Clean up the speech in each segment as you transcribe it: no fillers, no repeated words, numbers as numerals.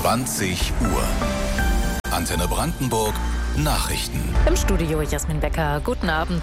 20 Uhr. Antenne Brandenburg Nachrichten. Im Studio Jasmin Becker. Guten Abend.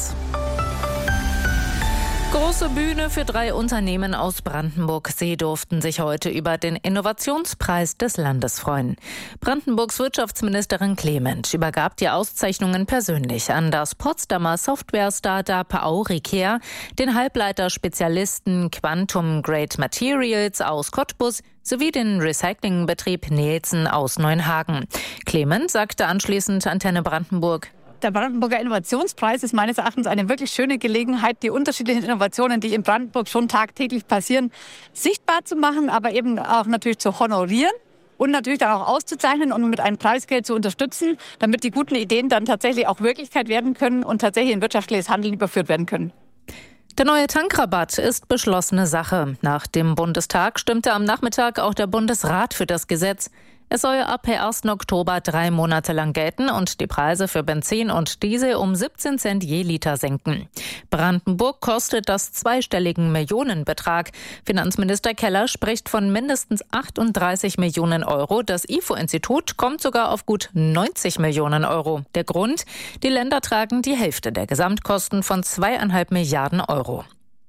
Große Bühne für 3 Unternehmen aus Brandenburg. Sie durften sich heute über den Innovationspreis des Landes freuen. Brandenburgs Wirtschaftsministerin Clement übergab die Auszeichnungen persönlich an das Potsdamer Software-Startup Auricare, den Halbleiterspezialisten Quantum Grade Materials aus Cottbus sowie den Recyclingbetrieb Nielsen aus Neuenhagen. Clement sagte anschließend Antenne Brandenburg: Der Brandenburger Innovationspreis ist meines Erachtens eine wirklich schöne Gelegenheit, die unterschiedlichen Innovationen, die in Brandenburg schon tagtäglich passieren, sichtbar zu machen, aber eben auch natürlich zu honorieren und natürlich dann auch auszuzeichnen und mit einem Preisgeld zu unterstützen, damit die guten Ideen dann tatsächlich auch Wirklichkeit werden können und tatsächlich in wirtschaftliches Handeln überführt werden können. Der neue Tankrabatt ist beschlossene Sache. Nach dem Bundestag stimmte am Nachmittag auch der Bundesrat für das Gesetz. Es soll ab 1. Oktober 3 Monate lang gelten und die Preise für Benzin und Diesel um 17 Cent je Liter senken. Brandenburg kostet das zweistelligen Millionenbetrag. Finanzminister Keller spricht von mindestens 38 Millionen Euro. Das IFO-Institut kommt sogar auf gut 90 Millionen Euro. Der Grund: die Länder tragen die Hälfte der Gesamtkosten von 2,5 Milliarden Euro.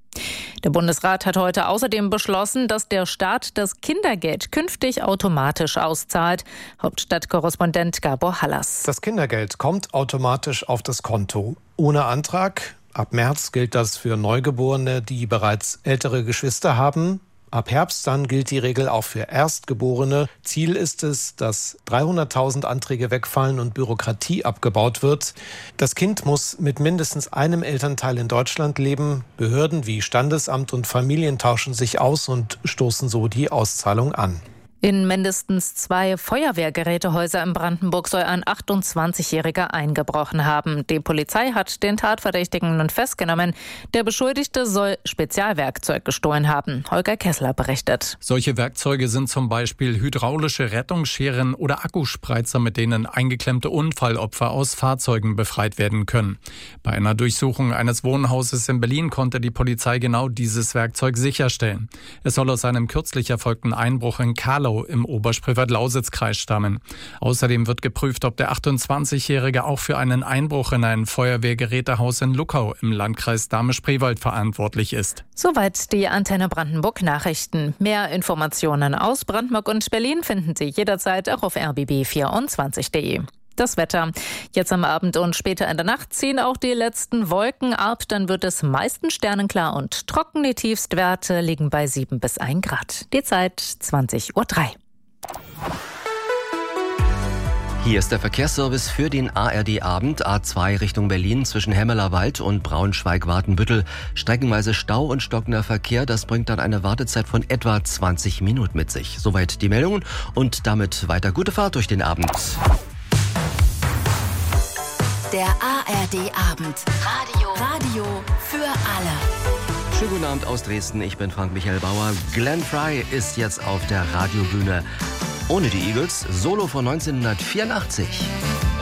Der Bundesrat hat heute außerdem beschlossen, dass der Staat das Kindergeld künftig automatisch auszahlt. Hauptstadtkorrespondent Gabor Hallas. Das Kindergeld kommt automatisch auf das Konto, ohne Antrag. Ab März gilt das für Neugeborene, die bereits ältere Geschwister haben. Ab Herbst dann gilt die Regel auch für Erstgeborene. Ziel ist es, dass 300.000 Anträge wegfallen und Bürokratie abgebaut wird. Das Kind muss mit mindestens einem Elternteil in Deutschland leben. Behörden wie Standesamt und Familien tauschen sich aus und stoßen so die Auszahlung an. In mindestens 2 Feuerwehrgerätehäuser in Brandenburg soll ein 28-Jähriger eingebrochen haben. Die Polizei hat den Tatverdächtigen nun festgenommen. Der Beschuldigte soll Spezialwerkzeug gestohlen haben. Holger Kessler berichtet. Solche Werkzeuge sind zum Beispiel hydraulische Rettungsscheren oder Akkuspreizer, mit denen eingeklemmte Unfallopfer aus Fahrzeugen befreit werden können. Bei einer Durchsuchung eines Wohnhauses in Berlin konnte die Polizei genau dieses Werkzeug sicherstellen. Es soll aus einem kürzlich erfolgten Einbruch in Kahlau im Oberspreewald-Lausitz-Kreis stammen. Außerdem wird geprüft, ob der 28-Jährige auch für einen Einbruch in ein Feuerwehrgerätehaus in Luckau im Landkreis Dahme-Spreewald verantwortlich ist. Soweit die Antenne Brandenburg Nachrichten. Mehr Informationen aus Brandenburg und Berlin finden Sie jederzeit auch auf rbb24.de. Das Wetter. Jetzt am Abend und später in der Nacht ziehen auch die letzten Wolken ab. Dann wird es meistens sternenklar und trocken. Die Tiefstwerte liegen bei 7 bis 1 Grad. Die Zeit 20:03 Uhr. Hier ist der Verkehrsservice für den ARD-Abend. A2 Richtung Berlin zwischen Hemmelerwald und Braunschweig-Wartenbüttel. Streckenweise Stau und stockender Verkehr. Das bringt dann eine Wartezeit von etwa 20 Minuten mit sich. Soweit die Meldungen und damit weiter gute Fahrt durch den Abend. Der ARD-Abend. Radio für alle. Schönen guten Abend aus Dresden. Ich bin Frank-Michael Bauer. Glenn Frey ist jetzt auf der Radiobühne. Ohne die Eagles. Solo von 1984.